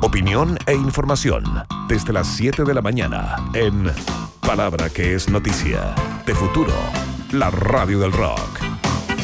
opinión e información. Desde las 7 de la mañana en Palabra que es Noticia. De Futuro, la radio del rock.